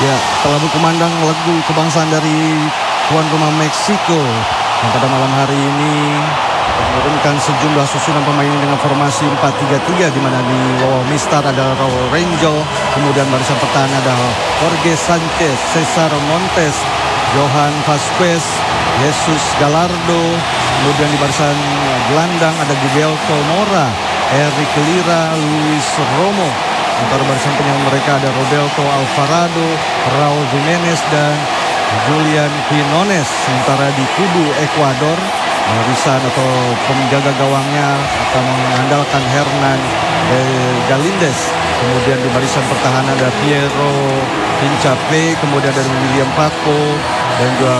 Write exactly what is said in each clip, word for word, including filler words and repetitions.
Ya, telah berkumandang lagu kebangsaan dari tuan rumah Meksiko yang pada malam hari ini menurunkan sejumlah susunan pemain dengan formasi empat tiga tiga, di mana di bawah Mistar ada Raul Rangel, kemudian barisan pertahanan ada Jorge Sanchez, Cesar Montes, Johan Vasquez, Jesus Gallardo, kemudian di barisan gelandang ada Gilberto Mora, Eric Lira, Luis Romo. Antara barisan penyerang mereka ada Roberto Alvarado, Raul Jimenez dan Julian Quinones. Sementara di kubu Ekuador, barisan atau penjaga gawangnya akan mengandalkan Hernan eh, Galindez. Kemudian di barisan pertahanan ada Piero Hincapié, kemudian dari William Paco dan juga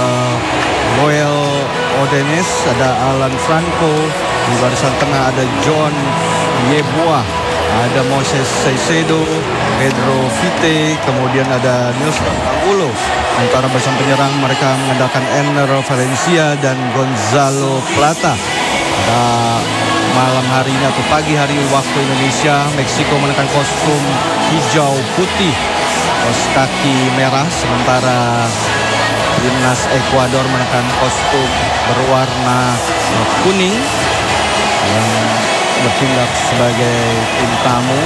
Noel Odenes, ada Alan Franco. Di barisan tengah ada John Yeboah, ada Moses Caicedo, Pedro Vite, kemudian ada Nilson Angulo. Antara barisan penyerang mereka mengandalkan Enner Valencia dan Gonzalo Plata. Pada malam hari ini atau pagi hari waktu Indonesia, Meksiko mengenakan kostum hijau putih, kaos kaki merah, sementara timnas Ekuador mengenakan kostum berwarna kuning yang bertindak sebagai tim tamu.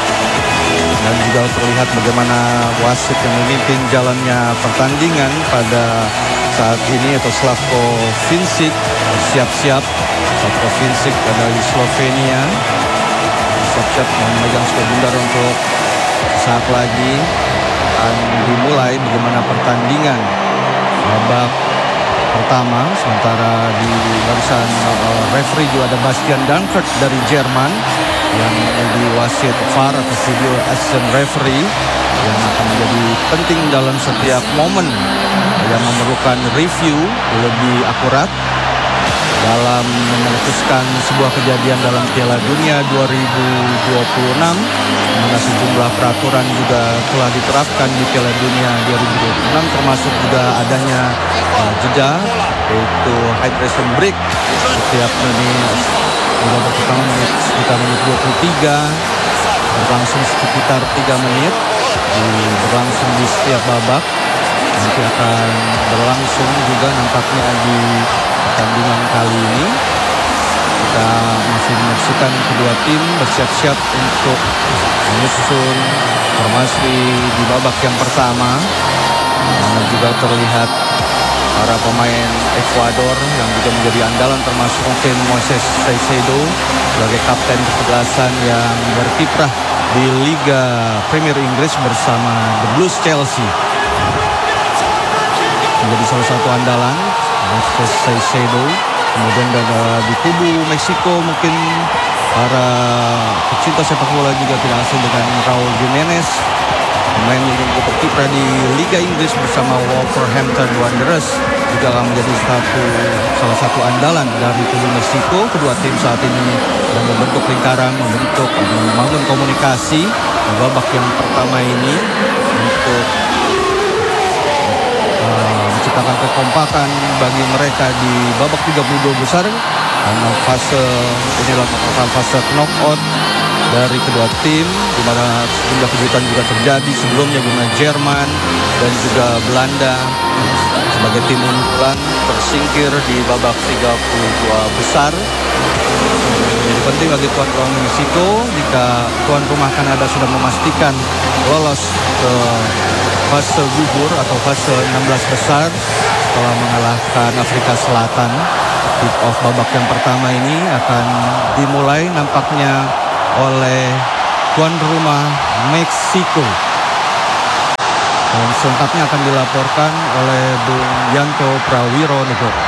Dan juga terlihat bagaimana wasit yang memimpin jalannya pertandingan pada saat ini atau Slavko Vincic siap-siap. Slavko Vincic dari Slovenia siap-siap memegang skor bundar untuk saat lagi akan dimulai bagaimana pertandingan babak pertama. Sementara di barisan uh, referee juga ada Bastian Dankert dari Jerman yang menjadi wasit V A R atau video assistant referee yang akan menjadi penting dalam setiap momen yang memerlukan review lebih akurat dalam memutuskan sebuah kejadian dalam Piala Dunia dua ribu dua puluh enam, mana sejumlah peraturan juga telah diterapkan di Piala Dunia dua ribu dua puluh enam, termasuk juga adanya uh, jeda, yaitu hydration break setiap menit. Babak pertama menit sekitar menit dua puluh tiga, berlangsung sekitar tiga menit, berlangsung di setiap babak. Nanti akan berlangsung juga nampaknya di pertandingan kali ini. Kita masih menyaksikan kedua tim bersiap-siap untuk menyusun formasi di babak yang pertama. Dan juga terlihat para pemain Ekuador yang juga menjadi andalan, termasuk mungkin Moses Caicedo sebagai kapten kesebelasan yang berkiprah di Liga Premier Inggris bersama The Blues Chelsea. Menjadi salah satu andalan Moses Caicedo. Kemudian di kubu Meksiko mungkin para pecinta sepak bola juga tidak asing dengan Raul Jimenez, pemain yang juga berkiprah di Liga Inggris bersama Wolverhampton Wanderers, juga akan menjadi satu salah satu andalan dari kubu Meksiko. Kedua tim saat ini sedang membentuk lingkaran, membentuk membangun komunikasi di babak yang pertama ini untuk uh, menciptakan kekompakan bagi mereka di babak tiga puluh dua besar. Karena fase inilah merupakan fase knockout dari kedua tim, di mana sejumlah kejutan juga terjadi sebelumnya, di mana Jerman dan juga Belanda sebagai tim unggulan tersingkir di babak tiga puluh dua besar. Jadi penting bagi tuan rumah Meksiko jika tuan rumah Kanada sudah memastikan lolos ke fase gugur atau fase enam belas besar setelah mengalahkan Afrika Selatan. Kick off babak yang pertama ini akan dimulai nampaknya oleh tuan rumah Meksiko. Dan selengkapnya akan dilaporkan oleh Bung Yanto Prawiro Negoro.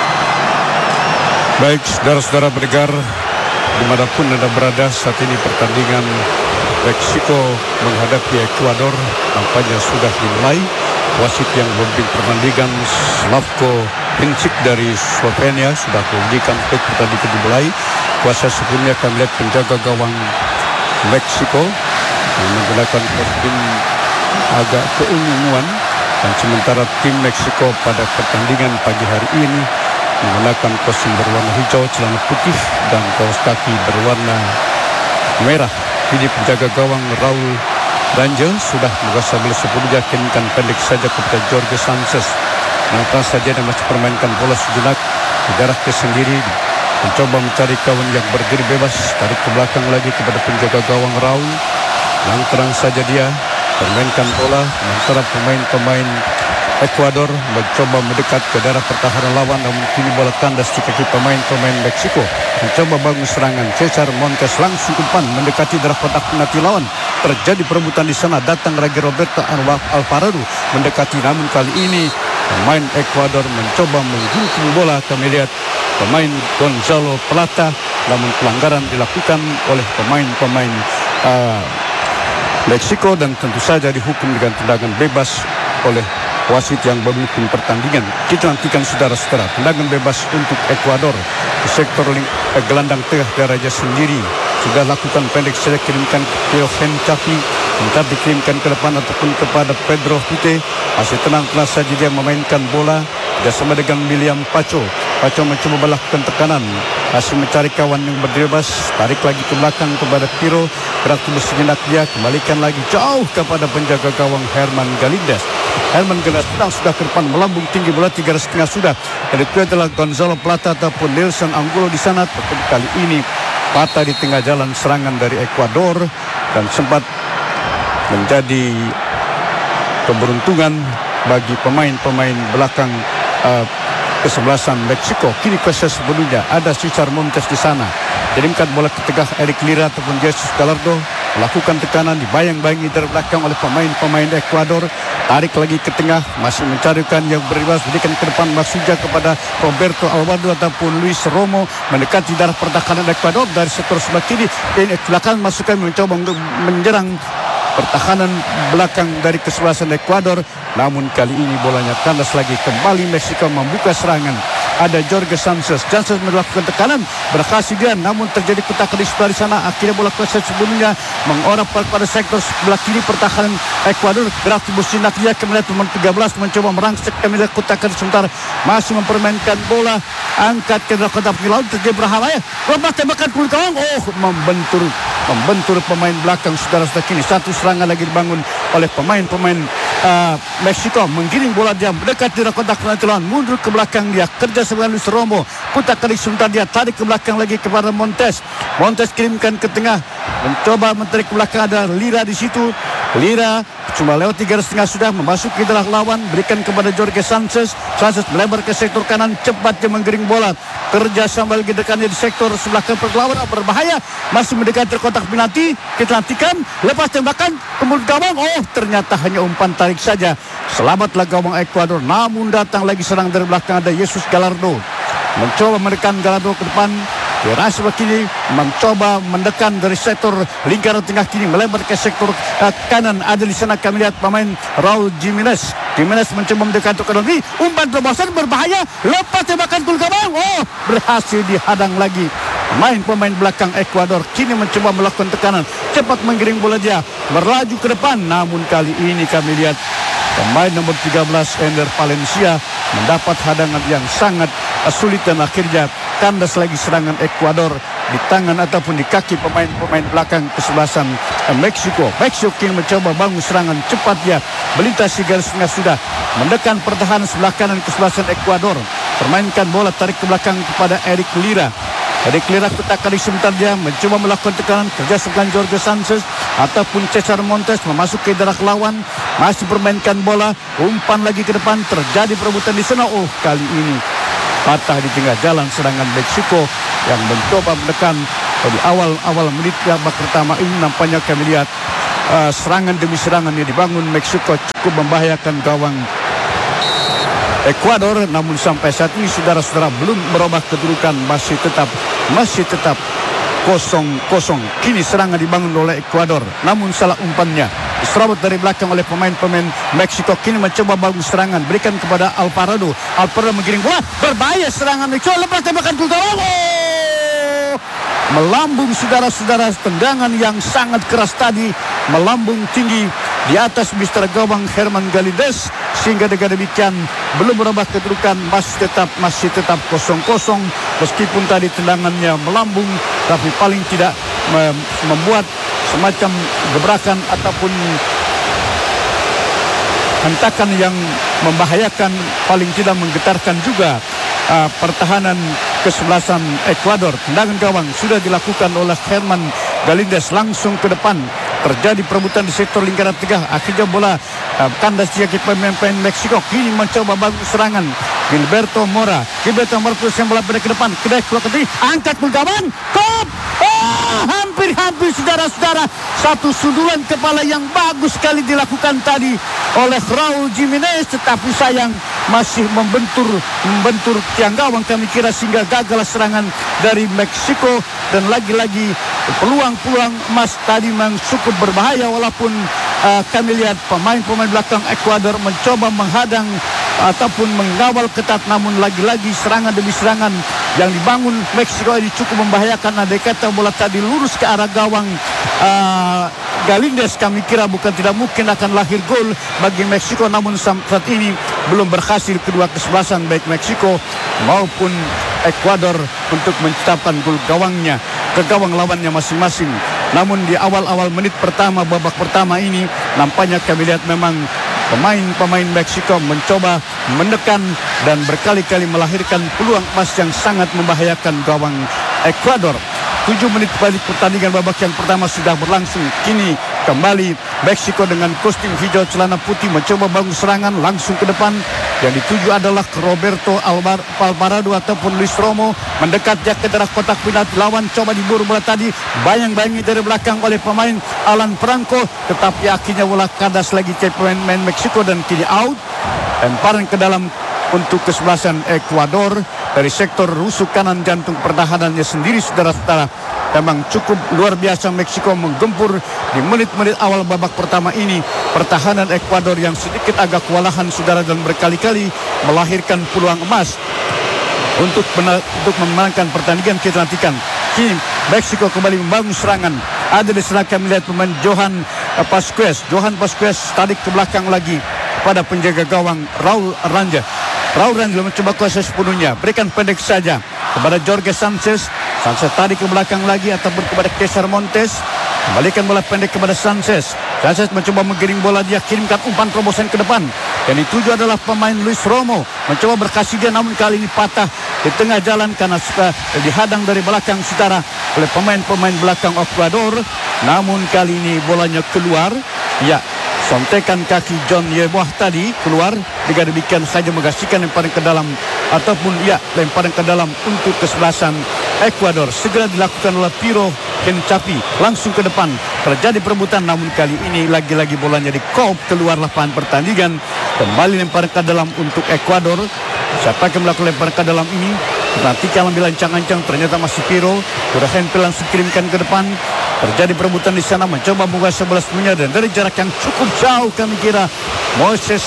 Baik, saudara-saudara pendengar, dimanapun Anda berada, saat ini pertandingan Meksiko menghadapi Ekuador nampaknya sudah dimulai. Wasit yang memimpin pertandingan Slavko Vincic dari Slovenia sudah menunjukkan baik pertandingan dimulai. Kuasa sebelumnya kami lihat penjaga gawang Meksiko yang menggunakan kostum agak keunguan, dan sementara tim Meksiko pada pertandingan pagi hari ini menggunakan kostum berwarna hijau, celana putih dan kaos kaki berwarna merah. Ini penjaga gawang Raul Danjel sudah menguasai bola sepenuhnya, kirimkan pendek saja kepada Jorge Sanchez. Nampak saja dia masih permainkan bola sejenak di daerah ke sendiri, mencoba mencari kawan yang berdiri bebas, tarik ke belakang lagi kepada penjaga gawang Raul. Yang terang saja dia permainkan bola, sementara pemain-pemain Ekuador mencoba mendekat ke daerah pertahanan lawan, namun kini bola kandas di kaki pemain-pemain Meksiko. Mencoba bangun serangan, Cesar Montes langsung umpan mendekati daerah kotak penalti lawan. Terjadi perebutan di sana, datang lagi Roberto Alvarado mendekati, namun kali ini pemain Ekuador mencoba menggunting bola. Kami lihat pemain Gonzalo Plata, namun pelanggaran dilakukan oleh pemain-pemain uh, Meksiko dan tentu saja dihukum dengan tendangan bebas oleh wasit yang memimpin pertandingan. Kita nantikan saudara-saudara, tendangan bebas untuk Ekuador di sektor eh, gelandang tengah Raja sendiri. Sudah lakukan pendek saja, kirimkan ke Johan Chapi, minta dikirimkan ke depan ataupun kepada Pedro Hute. Masih tenang-tenang saja dia memainkan bola bersama dengan William Pacho. Pacho mencoba melakukan tekanan, masih mencari kawan yang berdebas, tarik lagi ke belakang kepada Piro. Gerak tubuh sejenak dia, kembalikan lagi jauh kepada penjaga gawang Herman Galindez. Herman Galindez sedang sudah ke depan, melambung tinggi bola tiga setengah sudah. Dan itu adalah Gonzalo Plata ataupun Nelson Angulo di sana. Tetapi kali ini patah di tengah jalan serangan dari Ekuador dan sempat menjadi keberuntungan bagi pemain-pemain belakang uh, kesebelasan Meksiko. Kini kuasa sebelumnya ada Cesar Montes di sana. Kirimkan bola ke tengah Eric Lira ataupun Jesus Gallardo, melakukan tekanan, dibayang-bayangi dari belakang oleh pemain-pemain Ekuador. Tarik lagi ke tengah, masih mencarikan yang bebas, berikan ke depan maksudnya kepada Roberto Alvarado ataupun Luis Romo, mendekati darah pertahanan Ekuador dari sektor sebelah kiri. Dan belakang masukkan mencoba menyerang pertahanan belakang dari kesebelasan Ekuador. Namun kali ini bolanya kandas lagi, kembali Meksiko membuka serangan. Ada Jorge Sanchez, Sanchez melakukan tekanan, berhasil dia, namun terjadi kutak-kutik dari sana. Akhirnya bola kuasa sebelumnya mengorap pada sektor sebelah kiri pertahanan Ekuador. Gerak tubuh sinak dia, kemudian nomor tiga belas mencoba merangsek, kemudian kutak-kutik sebentar masih mempermainkan bola, angkat ke dalam kotak penalti, terjadi berbahaya. Lepas tembakan kulit gawang, oh membentur membentur pemain belakang saudara-saudara. Kini satu serangan lagi dibangun oleh pemain-pemain uh, Meksiko, menggiring bola dia mendekat di kotak penalti lawan, mundur ke belakang dia, kerja sebelah Luis Romo, putar kali sebentar dia, tarik ke belakang lagi kepada Montes. Montes kirimkan ke tengah, mencoba menarik ke belakang, ada Lira di situ. Lira cuma lewat tiga setengah sudah memasuki dalam lawan, berikan kepada Jorge Sanchez. Sanchez melebar ke sektor kanan, cepat dia menggiring bola, kerja sambil dekannya di sektor sebelah kanan perlawan, berbahaya, masih mendekati kotak penalti. Kita nantikan, lepas tembakan ke mulut gawang, oh ternyata hanya umpan tarik saja. Selamatlah gawang Ekuador, namun datang lagi serang dari belakang, ada Jesus Gallardo, mencoba menekan Gallardo ke depan. Di sebelah kiri mencoba mendekan dari sektor lingkaran tengah kiri, melebar ke sektor uh, kanan. Ada di sana kami lihat pemain Raul Jimenez. Jimenez mencoba mendekan ke dalam, umpan terobosan berbahaya, lepas tembakan gol gawang, oh berhasil dihadang lagi. Pemain-pemain belakang Ekuador kini mencoba melakukan tekanan, cepat menggiring bola dia, berlaju ke depan. Namun kali ini kami lihat pemain nomor tiga belas Ender Valencia mendapat hadangan yang sangat sulit dan akhirnya kandas lagi serangan Ekuador di tangan ataupun di kaki pemain-pemain belakang kesebelasan Meksiko. Meksiko kini mencoba bangun serangan, cepat dia melintasi garis tengah sudah, mendekan pertahanan sebelah kanan kesebelasan Ekuador, permainkan bola, tarik ke belakang kepada Eric Lira. Eric Lira ketak kali sebentar dia mencoba melakukan tekanan, kerja sebelah Jorge Sanchez ataupun Cesar Montes memasuki daerah lawan, masih permainkan bola, umpan lagi ke depan, terjadi perebutan di sana. Oh kali ini patah di tengah jalan serangan Meksiko yang mencoba menekan di awal-awal menit babak pertama ini. Nampaknya kami lihat uh, serangan demi serangan yang dibangun Meksiko cukup membahayakan gawang Ekuador. Namun sampai saat ini saudara-saudara belum merubah kedudukan, masih tetap masih tetap kosong kosong. Kini serangan dibangun oleh Ekuador, namun salah umpannya diserobot dari belakang oleh pemain-pemain Meksiko. Kini mencoba bangun serangan, berikan kepada Alvarado. Alvarado menggiring bola, berbahaya serangan Meksiko, lepas tembakan gol gawang, oh melambung saudara-saudara. Tendangan yang sangat keras tadi melambung tinggi di atas mister gawang Herman Galindez, sehingga dengan demikian belum merubah kedudukan, masih tetap masih tetap kosong kosong. Meskipun tadi tendangannya melambung, tapi paling tidak membuat semacam gebrakan ataupun hentakan yang membahayakan, paling tidak menggetarkan juga uh, pertahanan kesebelasan Ekuador. Tendangan gawang sudah dilakukan oleh Herman Galíndez langsung ke depan. Terjadi perebutan di sektor lingkaran tengah. Akhirnya bola uh, kandas di kaki pemain-pemain Meksiko. Kini mencoba bangun serangan Gilberto Mora. Gilberto Mora terus yang bola ke depan. Kedai keluar ke tinggi. Angkat gawang. Kop. Oh, hampir-hampir saudara-saudara. Satu sundulan kepala yang bagus sekali dilakukan tadi oleh Raul Jimenez, tetapi sayang masih membentur membentur tiang gawang kami kira sehingga gagal serangan dari Meksiko. Dan lagi-lagi peluang-peluang emas tadi memang cukup berbahaya, walaupun uh, kami lihat pemain-pemain belakang Ekuador mencoba menghadang ataupun mengawal ketat, namun lagi-lagi serangan demi serangan yang dibangun Meksiko ini cukup membahayakan. Ada kata bola tadi lurus ke arah gawang uh, Galíndez, kami kira bukan tidak mungkin akan lahir gol bagi Meksiko, namun saat ini belum berhasil kedua kesebelasan baik Meksiko maupun Ekuador untuk menciptakan gol gawangnya ke gawang lawannya masing-masing. Namun di awal-awal menit pertama babak pertama ini nampaknya kami lihat memang pemain-pemain Meksiko mencoba menekan dan berkali-kali melahirkan peluang emas yang sangat membahayakan gawang Ekuador. tujuh menit balik pertandingan babak yang pertama sudah berlangsung. Kini kembali Meksiko dengan kostum hijau celana putih mencoba bangun serangan langsung ke depan. Yang dituju adalah Roberto Alvarado ataupun Luis Romo. Mendekat dia ke daerah kotak penalti lawan, coba diburu bola tadi, bayang-bayangi dari belakang oleh pemain Alan Franco, tetapi akhirnya bola kandas lagi ke pemain Meksiko dan kini out. Lemparan ke dalam untuk kesebelasan Ekuador dari sektor rusuk kanan jantung pertahanannya sendiri, saudara-saudara. Memang cukup luar biasa Meksiko menggempur di menit-menit awal babak pertama ini. Pertahanan Ekuador yang sedikit agak kewalahan, saudara, dan berkali-kali melahirkan peluang emas untuk untuk memenangkan pertandingan. Kita nantikan. Kini Meksiko kembali membangun serangan. Ada di sana kami lihat pemain Johan Pasquez. Johan Pasquez tarik ke belakang lagi pada penjaga gawang Raul Aranja. Raul Aranja mencoba kuasa sepenuhnya, berikan pendek saja kepada Jorge Sanchez. Sanchez tarik ke belakang lagi ataupun kepada Cesar Montes. Kembalikan bola pendek kepada Sanchez. Sanchez mencoba menggiring bola, dia kirimkan umpan terobosan ke depan. Yang dituju adalah pemain Luis Romo. Mencoba berkasih dia, namun kali ini patah di tengah jalan karena suka dihadang dari belakang, saudara, oleh pemain-pemain belakang Ekuador. Namun kali ini bolanya keluar. Ya, sontekan kaki John Yeboah tadi keluar. Jika demikian saja menggasihkan lemparan ke dalam ataupun ya lemparan ke dalam untuk kesebelasan Ekuador. Segera dilakukan oleh Piro Kencapi langsung ke depan. Terjadi perebutan, namun kali ini lagi-lagi bolanya di kop keluar lapangan pertandingan. Kembali lemparan ke dalam untuk Ekuador. Siapa yang melakukan lemparan ke dalam ini? Nanti kalau ambil ancang-ancang, ternyata masih Piro. Sudah handle langsung kirimkan ke depan. Terjadi perebutan di sana, mencoba menguasai bola semuanya dan dari jarak yang cukup jauh kami kira Moises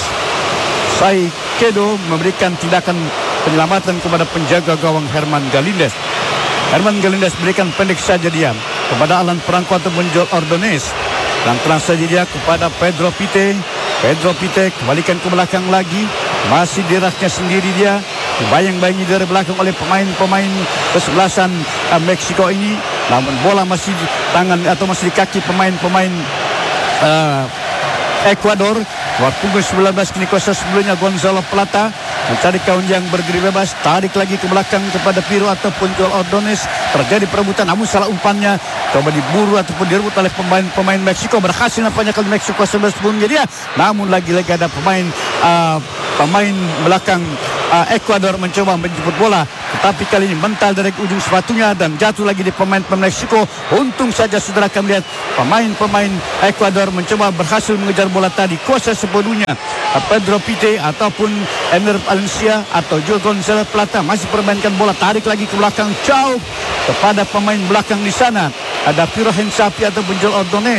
Caicedo memberikan tindakan penyelamatan kepada penjaga gawang Herman Galíndez. Herman Galíndez berikan pendek saja dia kepada Alan Franco ataupun Joel Ordonez. Lantaran saja dia kepada Pedro Pite. Pedro Pite kembalikan ke belakang lagi. Masih di raknya sendiri dia. Dibayang-bayangi dari belakang oleh pemain-pemain kesebelasan uh, Meksiko ini. Namun bola masih di tangan atau masih di kaki pemain-pemain uh, Ekuador. Waktu sembilan belas kini kuasa sebelumnya Gonzalo Plata mencari kawan yang berdiri bebas, tarik lagi ke belakang kepada Piro ataupun Joel Ordonez. Terjadi perebutan, namun salah umpannya coba diburu ataupun direbut oleh pemain-pemain Meksiko. Berhasil nampaknya kalau Meksiko sebelas sebelumnya dia, namun lagi-lagi ada pemain uh, pemain belakang uh, Ekuador mencoba menjemput bola, tetapi kali ini mental dari ujung sepatunya dan jatuh lagi di pemain-pemain Meksiko. Untung saja saudara kami lihat pemain-pemain Ekuador mencoba berhasil mengejar bola tadi kuasa sepenuhnya. Pedro Pite ataupun Ener Valencia atau Joel Gonzalo Plata masih permainkan bola, tarik lagi ke belakang jauh kepada pemain belakang di sana. Ada Piro Hensapi ataupun Joel Ordonez.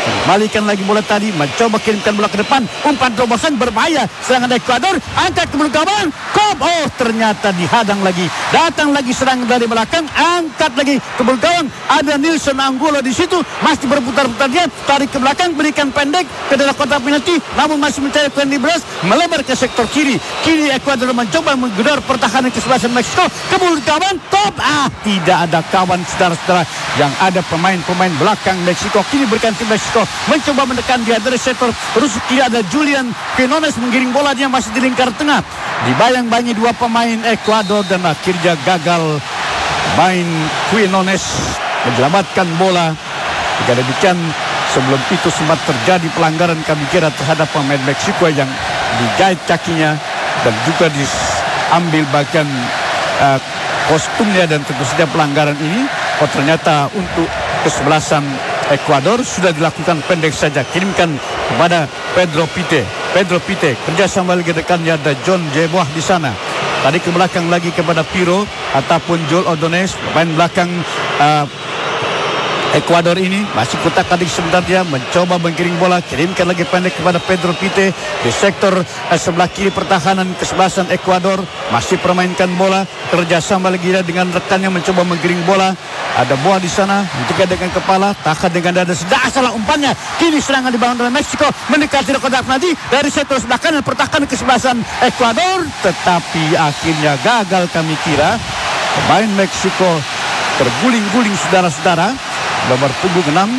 Kembalikan lagi bola tadi, mencoba kirimkan bola ke depan, umpan terobosan berbahaya, serangan Ekuador, angkat ke belakang gawang, kop, oh ternyata dihadang lagi, datang lagi serangan dari belakang, angkat lagi ke belakang gawang, ada Nilson Angulo di situ, masih berputar-putar dia, tarik ke belakang, berikan pendek ke dalam kotak penalti, namun masih mencari Quentin Blas, melebar ke sektor kiri, kiri Ekuador mencoba menggedor pertahanan kesebelasan Meksiko, ke belakang gawang, top, ah tidak ada kawan saudara-saudara, yang ada pemain-pemain belakang Meksiko, kini berikan tim Meksiko mencoba menekan dia dari sektor rusuk kiri, ada Julian Quinones menggiring bola, dia masih di lingkar tengah, dibayang-bayangi dua pemain Ekuador dan akhirnya gagal main. Quinones menyelamatkan bola. Jika demikian, sebelum itu sempat terjadi pelanggaran kami kira terhadap pemain Meksiko yang digait kakinya dan juga diambil bagian uh, kostumnya, dan tentu saja pelanggaran ini oh ternyata untuk kesebelasan Ekuador sudah dilakukan pendek saja, kirimkan kepada Pedro Pite. Pedro Pite kerjasama lagi dekannya, ada John Jeboah di sana. Tadi ke belakang lagi kepada Piro ataupun Joel Ordonez, pemain belakang uh, Ekuador ini masih kutak-katik sebentar, dia mencoba menggiring bola, kirimkan lagi pendek kepada Pedro Pite di sektor uh, sebelah kiri pertahanan kesebelasan Ekuador, masih permainkan bola, kerjasama lagi dengan rekannya mencoba menggiring bola. Ada Boa di sana, ketika dengan kepala, tahan dengan dada, sudah salah umpannya. Kini serangan dibangun oleh Meksiko, mendekati kotak penalti dari sektor sebelah kanan pertahanan kesebelasan Ekuador, tetapi akhirnya gagal kami kira. Pemain Meksiko terguling-guling saudara-saudara. Nomor punggung enam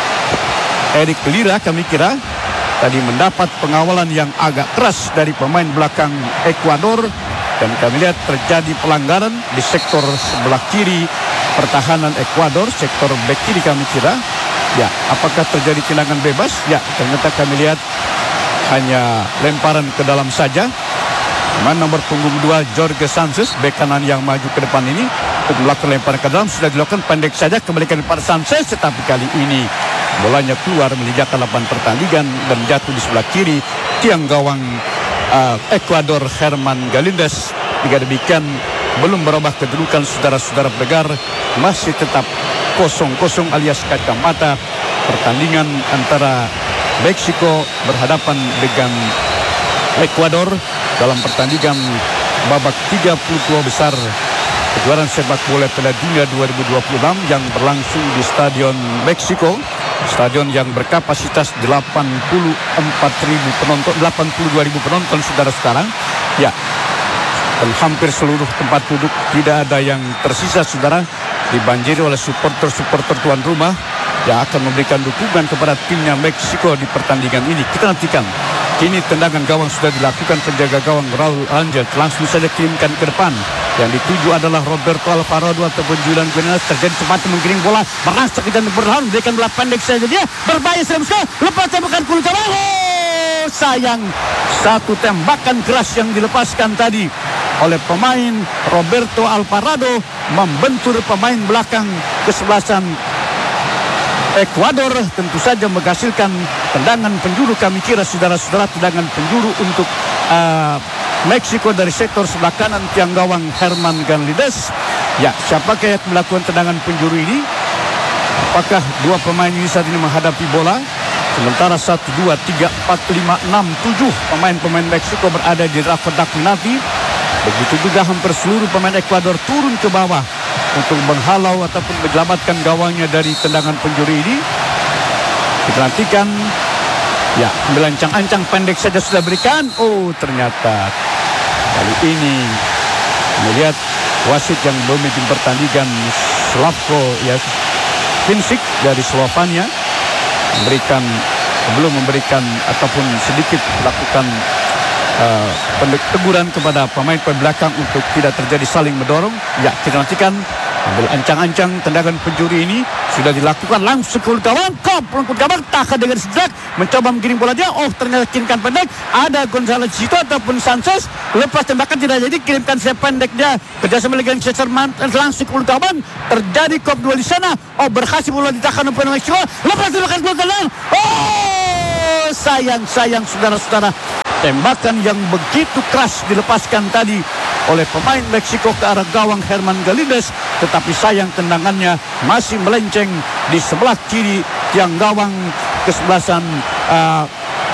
Eric Lira kami kira tadi mendapat pengawalan yang agak keras dari pemain belakang Ekuador, dan kami lihat terjadi pelanggaran di sektor sebelah kiri pertahanan Ekuador, sektor bek kiri kami kira. Ya, apakah terjadi tendangan bebas? Ya, ternyata kami lihat hanya lemparan ke dalam saja. Pemain nomor punggung dua Jorge Sanchez, bek kanan yang maju ke depan ini, untuk melakukan lemparan ke dalam sudah dilakukan pendek saja, kembalikan kepada Sanchez, tetapi kali ini bolanya keluar menginjakan lapangan pertandingan dan jatuh di sebelah kiri tiang gawang uh, Ekuador Herman Galíndez. Jika demikian, belum berubah kedudukan saudara-saudara pendengar, masih tetap kosong-kosong alias kacamata. Pertandingan antara Meksiko berhadapan dengan Ekuador dalam pertandingan babak tiga puluh dua besar kejuaraan sepak bola Piala Dunia dua ribu dua puluh enam yang berlangsung di Stadion Meksiko, stadion yang berkapasitas delapan puluh empat ribu penonton, delapan puluh dua ribu penonton saudara-saudara. Ya, dan hampir seluruh tempat duduk tidak ada yang tersisa saudara, dibanjiri oleh supporter-supporter tuan rumah yang akan memberikan dukungan kepada timnya Meksiko di pertandingan ini. Kita nantikan. Kini tendangan gawang sudah dilakukan penjaga gawang Raul Angel, langsung saja kirimkan ke depan. Yang dituju adalah Roberto Alvarado ataupun Julian Quinones, terjadi cepat menggiring bola, merangsek dan berlawan, berikan bola pendek saja dia, berbahaya sekali, lepas tembakan kulit gawang. Oh, sayang, satu tembakan keras yang dilepaskan tadi oleh pemain Roberto Alvarado membentur pemain belakang kesebelasan Ekuador, tentu saja menghasilkan tendangan penjuru. Kami kira saudara-saudara tendangan penjuru untuk uh, Meksiko dari sektor sebelah kanan tiang gawang Herman Galíndez. Ya, siapakah yang melakukan tendangan penjuru ini? Apakah dua pemain ini saat ini menghadapi bola? Sementara satu, dua, tiga, empat, lima, enam, tujuh pemain-pemain Meksiko berada di dalam kotak penalti. Begitu juga hampir seluruh pemain Ekuador turun ke bawah untuk menghalau ataupun menyelamatkan gawangnya dari tendangan penjuru ini. Kita nantikan. Ya, ambil ancang-ancang pendek saja sudah berikan. Oh, ternyata kali ini melihat wasit yang memimpin pertandingan Slavko ya Pinsik dari Slovenia memberikan belum memberikan ataupun sedikit melakukan uh, teguran kepada pemain belakang untuk tidak terjadi saling mendorong. Ya, kita nantikan. Ambil ancang-ancang tendangan penjuri ini sudah dilakukan langsung ke gawang, kop pelengkut gawang, tahan dengan sejak mencoba menggiring bola dia. Oh, ternyata kirimkan pendek, ada González Cito ataupun Sanchez, lepas tembakan tidak jadi, kirimkan saya pendek dia kerjasama dengan Cesar Montes langsung ke gawang, terjadi kop dua di sana. Oh, berhasil bola ditahan oleh pemain Meksiko, lepas tembakan bola gawang. Oh, sayang sayang saudara-saudara, tembakan yang begitu keras dilepaskan tadi oleh pemain Meksiko ke arah gawang Herman Galíndez, tetapi sayang tendangannya masih melenceng di sebelah kiri tiang gawang kesebelasan uh,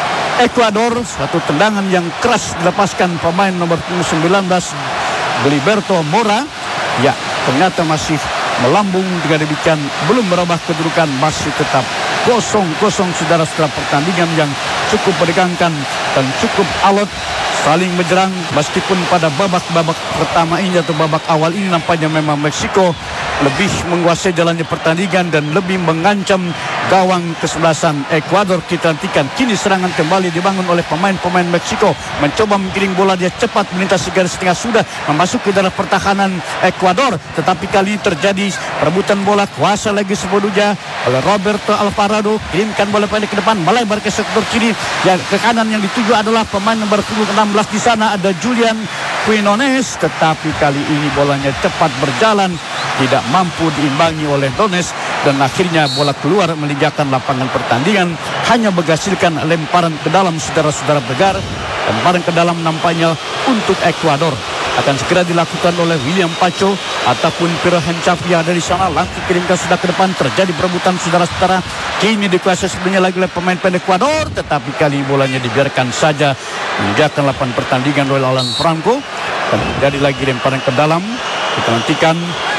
Ekuador. Satu tendangan yang keras dilepaskan pemain nomor sembilan belas Gilberto Mora. Ya, ternyata masih melambung dengan demikian belum merubah kedudukan, masih tetap kosong kosong saudara-saudara. Pertandingan yang cukup menegangkan dan cukup alot, saling menyerang meskipun pada babak-babak pertama ini atau babak awal ini nampaknya memang Meksiko lebih menguasai jalannya pertandingan dan lebih mengancam gawang kesebelasan Ekuador. Kita nantikan kini serangan kembali dibangun oleh pemain-pemain Meksiko, mencoba menggiring bola, dia cepat melintasi garis tengah, sudah memasuki dalam pertahanan Ekuador, tetapi kali ini terjadi perebutan bola, kuasa lagi sepenuhnya oleh Roberto Alvarado, kirimkan bola pendek ke depan, melebar ke sektor kiri, yang ke kanan yang dituju adalah pemain nomor enam belas di sana ada Julian Quinones, tetapi kali ini bolanya cepat berjalan, tidak mampu diimbangi oleh Dones, dan akhirnya bola keluar meninggalkan lapangan pertandingan, hanya menghasilkan lemparan ke dalam saudara-saudara Bergar. Lemparan ke dalam nampaknya untuk Ekuador akan segera dilakukan oleh William Pacho ataupun Piro Hencapia dari sana, langsung kirimkan sudah ke depan, terjadi perebutan saudara-saudara, kini dikuasai sebenarnya lagi oleh pemain pendek Ekuador, tetapi kali bolanya dibiarkan saja meninggalkan lapangan pertandingan oleh Alan Franco, dan terjadi lagi lemparan ke dalam. Kita nantikan,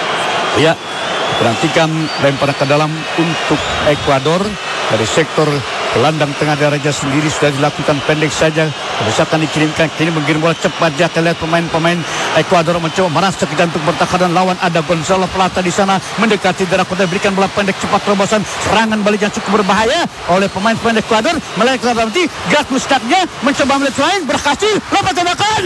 ya, kita nantikan lemparan ke dalam untuk Ekuador dari sektor gelandang tengah Raja sendiri sudah dilakukan pendek saja. Kebesakan dikirimkan, kini mengirim bola cepat, dia akan lihat pemain-pemain Ekuador mencoba merasa kita untuk bertahan lawan. Ada Gonzalo Plata di sana mendekati darah kota, berikan bola pendek cepat, terobosan serangan balik yang cukup berbahaya oleh pemain-pemain Ekuador. Melakukan nanti gerak muskatnya mencoba melihat lain, berhasil lompat tembakan.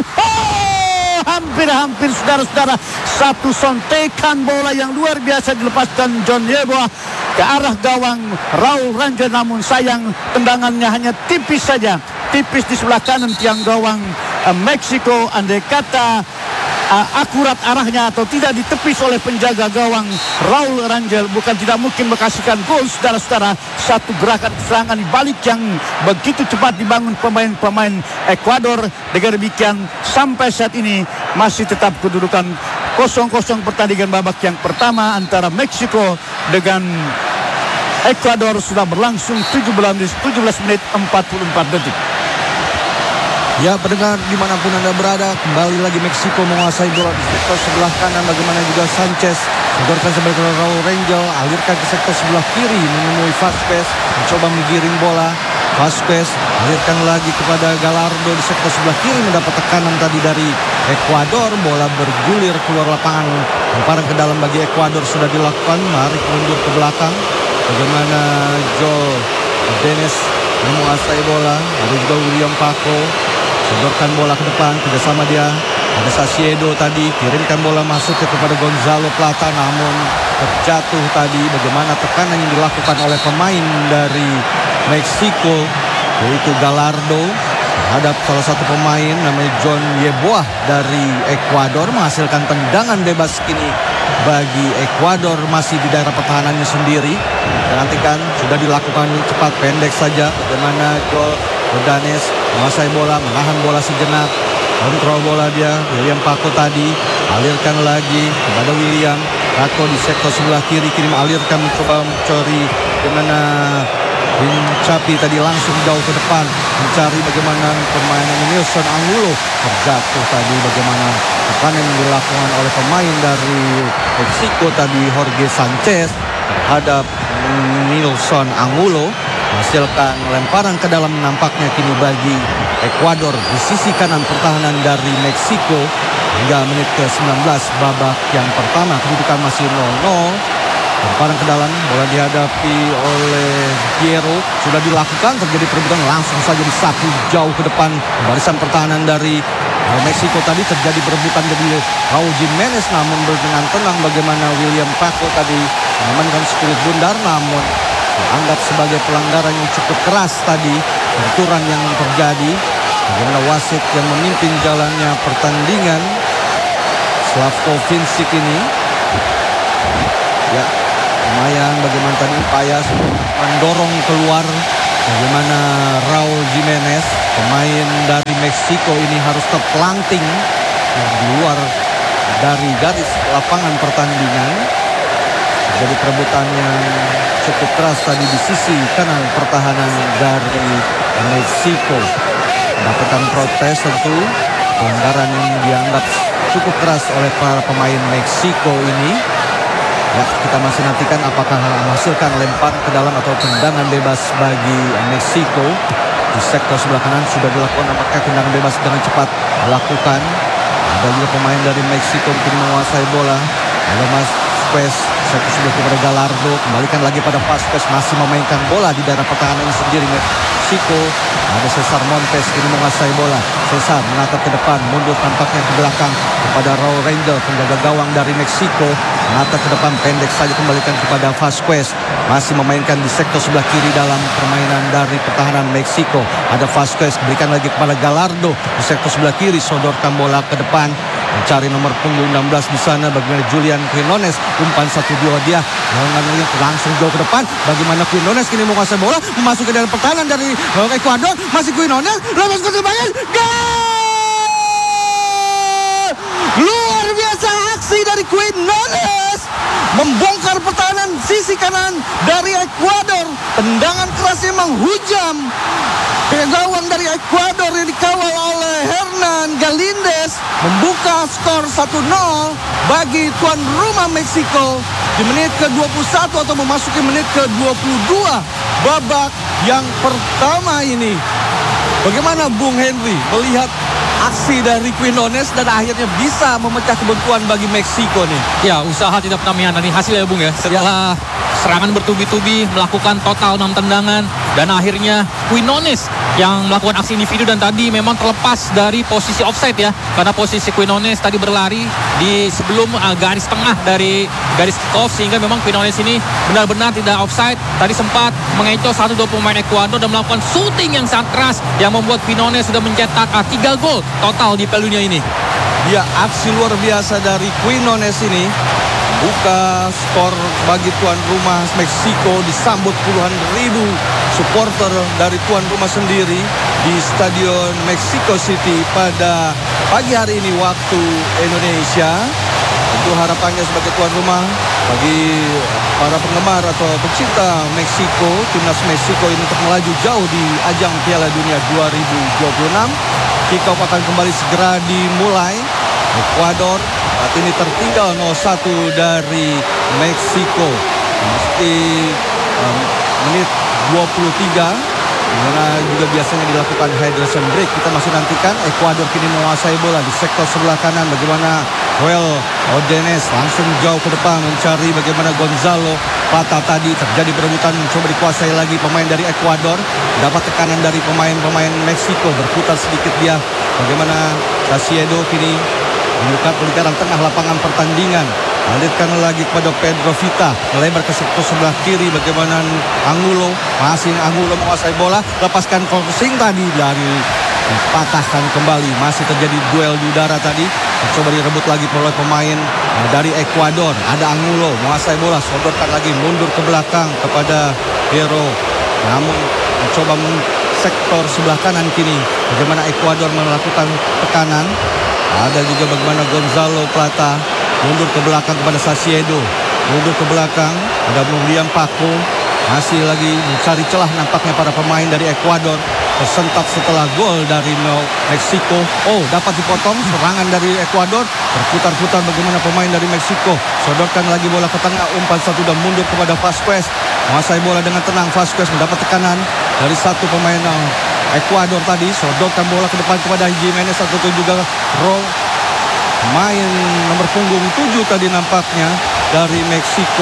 Oh, hampir-hampir saudara-saudara, satu sontekan bola yang luar biasa dilepaskan John Yeboah ke arah gawang Raul Rangel, namun sayang tendangannya hanya tipis saja, tipis di sebelah kanan tiang gawang uh, Meksiko. Andai kata uh, akurat arahnya atau tidak ditepis oleh penjaga gawang Raul Rangel, bukan tidak mungkin menghasilkan gol saudara-saudara. Satu gerakan serangan balik yang begitu cepat dibangun pemain-pemain Ekuador. Dengan demikian sampai saat ini masih tetap kedudukan kosong kosong pertandingan babak yang pertama antara Meksiko dengan Ekuador sudah berlangsung tujuh belas menit empat puluh empat detik. Ya, pendengar dimanapun Anda berada, kembali lagi Meksiko menguasai bola di sektor sebelah kanan. Bagaimana juga Sanchez menggorkan sebagai Raul Rangel, alirkan ke sektor sebelah kiri menemui Vasquez, mencoba menggiring bola. Vasquez alirkan lagi kepada Gallardo di sektor sebelah kiri, mendapat tekanan tadi dari Ekuador, bola bergulir keluar lapangan. Lemparan ke dalam bagi Ekuador sudah dilakukan, mari mundur ke belakang. Bagaimana Joel Dennis menguasai bola, ada juga William Paco, sodorkan bola ke depan, kerjasama dia, ada Sasiedo tadi, kirimkan bola masuk ke kepada Gonzalo Plata, namun terjatuh tadi. Bagaimana tekanan yang dilakukan oleh pemain dari Meksiko, yaitu Gallardo, terhadap salah satu pemain namanya John Yeboah dari Ekuador, menghasilkan tendangan bebas kini bagi Ekuador masih di daerah pertahanannya sendiri. Dan nantikan sudah dilakukan cepat pendek saja. Bagaimana Joel Ordanes menguasai bola, menahan bola sejenak, kontrol bola dia. William Paco tadi alirkan lagi kepada William Paco di sektor sebelah kiri, kirim alirkan mencoba mencari bagaimana Hincapi tadi langsung jauh ke depan mencari bagaimana permainan Nilson Angulo, terjatuh tadi. Bagaimana tekanan yang dilakukan oleh pemain dari Meksiko tadi, Jorge Sanchez terhadap Nilson Angulo, menghasilkan lemparan ke dalam nampaknya kini bagi Ekuador di sisi kanan pertahanan dari Meksiko. Hingga menit ke sembilan belas babak yang pertama, kedudukan masih nol nol. Lemparan ke dalam, bola dihadapi oleh Piero, sudah dilakukan, terjadi perebutan, langsung saja disapu jauh ke depan barisan pertahanan dari Meksiko tadi. Terjadi perebutan dari Raul Jimenez, namun dengan tenang bagaimana William Paco tadi mengamankan sekulit bundar, namun dianggap sebagai pelanggaran yang cukup keras tadi, benturan yang terjadi. Bagaimana wasit yang memimpin jalannya pertandingan, Slavko Vincic ini, ya lumayan bagaimana tadi upaya mendorong keluar. Bagaimana Raul Jimenez, pemain dari Meksiko ini harus terpelanting di luar dari garis lapangan pertandingan. Jadi perebutan yang cukup keras tadi di sisi kanan pertahanan dari Meksiko. Mendapatkan protes tentu, pelanggaran yang dianggap cukup keras oleh para pemain Meksiko ini. Ya, kita masih nantikan apakah menghasilkan lempar ke dalam atau tendangan bebas bagi Meksiko. Di sektor sebelah kanan sudah dilakukan, apakah tendangan bebas dengan cepat dilakukan. Ada juga pemain dari Meksiko kini menguasai bola. Ada Mas Vasquez, sektor sebelah kepada Gallardo, kembalikan lagi pada Vasquez, masih memainkan bola di daerah pertahanan ini sendiri Meksiko. Ada Cesar Montes kini menguasai bola. Cesar menatap ke depan, mundur tampaknya ke belakang kepada Raul Rangel, penjaga gawang dari Meksiko. Menatap ke depan, pendek saja, kembalikan kepada Vasquez, masih memainkan di sektor sebelah kiri dalam permainan dari pertahanan Meksiko. Ada Vasquez, berikan lagi kepada Gallardo di sektor sebelah kiri, sodorkan bola ke depan, mencari nomor punggung enam belas di sana. Bagaimana Julian Quinones, umpan satu dua dia langsung jauh ke depan. Bagaimana Quinones kini menguasai bola, memasuki dalam pertahanan dari Ekuador. Masih Quinones, lepas ke sebagian, gol! Luar biasa aksi dari Quinones, membongkar pertahanan sisi kanan dari Ekuador. Tendangan kerasnya menghujam gawang dari Ekuador yang dikawal oleh Hernan Galindez, membuka skor satu nol bagi tuan rumah Meksiko di menit ke dua puluh satu atau memasuki menit ke dua puluh dua babak yang pertama ini. Bagaimana Bung Henry melihat aksi dari Quinones dan akhirnya bisa memecah kebuntuan bagi Meksiko nih? Ya, usaha tidak pernah mengkhianati hasil ya Bung ya. Setelah serangan bertubi-tubi, melakukan total enam tendangan, dan akhirnya Quinones yang melakukan aksi individu, dan tadi memang terlepas dari posisi offside ya, karena posisi Quinones tadi berlari di sebelum uh, garis tengah dari garis kick-off, sehingga memang Quinones ini benar-benar tidak offside. Tadi sempat mengecoh satu dua pemain Ekuador dan melakukan shooting yang sangat keras yang membuat Quinones sudah mencetak uh, tiga gol total di Piala Dunia ini. Ya, aksi luar biasa dari Quinones ini buka skor bagi tuan rumah Meksiko, disambut puluhan ribu supporter dari tuan rumah sendiri di Stadion Mexico City pada pagi hari ini waktu Indonesia. Tentu harapannya sebagai tuan rumah bagi para penggemar atau pecinta Meksiko, timnas Meksiko ini untuk melaju jauh di ajang Piala Dunia dua ribu dua puluh enam. Kick-off akan kembali segera dimulai. Ekuador saat ini tertinggal nol satu dari Meksiko. Meski um, menit dua puluh tiga, dimana juga biasanya dilakukan hydration break. Kita masih nantikan. Ekuador kini menguasai bola di sektor sebelah kanan. Bagaimana Joel Odenes langsung jauh ke depan mencari bagaimana Gonzalo Plata. Tadi terjadi perebutan, mencoba dikuasai lagi pemain dari Ekuador. Dapat tekanan dari pemain-pemain Meksiko, berputar sedikit dia. Bagaimana Sasiedo kini membuka lingkaran tengah lapangan pertandingan. Alirkan lagi kepada Pedro Vita, melebar ke sektor sebelah kiri. Bagaimana Angulo, masih Angulo menguasai bola, lepaskan crossing tadi dari patahkan kembali. Masih terjadi duel di udara tadi, coba direbut lagi oleh pemain dari Ekuador. Ada Angulo menguasai bola, sodorkan lagi, mundur ke belakang kepada Hero, namun mencoba sektor sebelah kanan kini. Bagaimana Ekuador melakukan tekanan. Ada juga bagaimana Gonzalo Plata mundur ke belakang kepada Sasiedo, mundur ke belakang. Ada William Paco, masih lagi mencari celah nampaknya para pemain dari Ekuador. Tersentak setelah gol dari Meksiko. Oh, dapat dipotong serangan dari Ekuador. Berputar-putar bagaimana pemain dari Meksiko, sodorkan lagi bola ke tengah, umpan satu dan mundur kepada Vasquez. Menguasai bola dengan tenang. Vasquez mendapat tekanan dari satu pemain Ekuador tadi, sodorkan bola ke depan kepada Jimenez, atau juga Ro, main nomor punggung tujuh tadi nampaknya dari Meksiko.